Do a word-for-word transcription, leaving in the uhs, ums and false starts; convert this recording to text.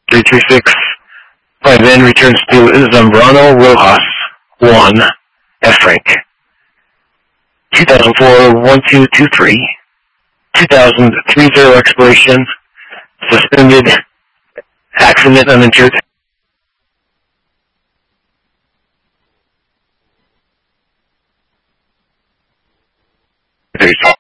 three three six. Flight then returns to Zambrano Rojas, one, F Frank. two thousand four, one two two three. two thousand three zero exploration, suspended, accident uninjured. thirty-five.